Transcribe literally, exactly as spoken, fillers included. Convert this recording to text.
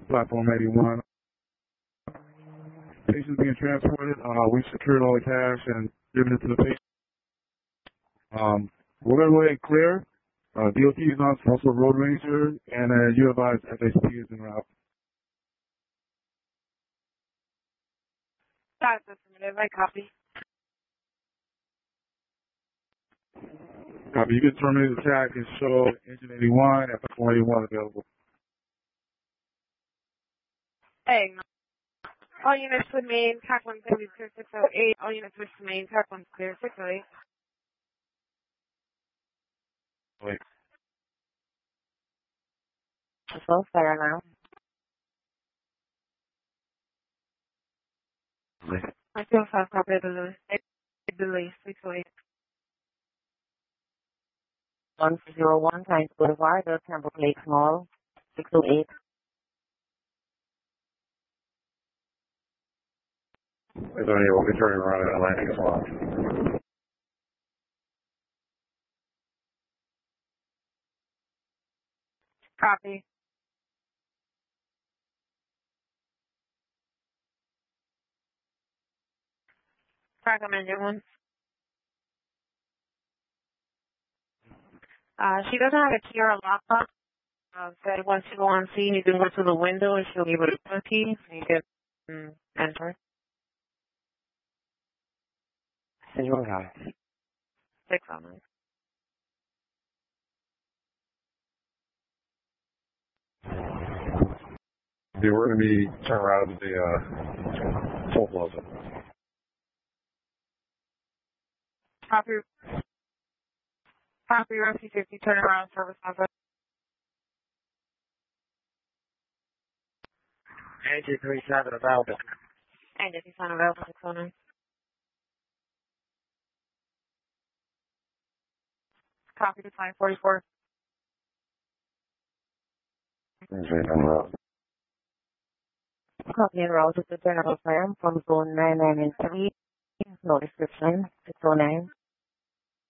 platform eighty-one. Patients being transported. Uh, we've secured all the cash and given it to the patient. Um, we're going to go ahead and clear. Uh, D O T is on, also Road Ranger, and uh, U of I's F H P is en route. That's affirmative. I copy. Copy. You can terminate the attack and show engine eighty-one and platform eighty-one available. Hey, all units with main, T A C one seventy clear six oh eight. All units with main, T A C one clear six oh eight. Wait. It's all fair now. Wait. I still have copy of the delay. Delay six oh eight. one zero one Times Boulevard, the Temple Lake Mall, six oh eight. Is there any will be turning around at Atlantic as well? Copy. Track on engine one. Uh, she doesn't have a key or a lockbox. Uh, so once you go on scene, you can go to the window and she'll be able to put a key. You can mm, enter. Zero guys. Six on it. We're going to be turning around at the uh, toll plaza. Copy. Copy, Rusty fifty, turn around, service office. Engine three seven available. And if you sign available, six oh nine. Copy to five forty-four. Copy and route to the general firm from zone nine nine and three. No description. six oh nine.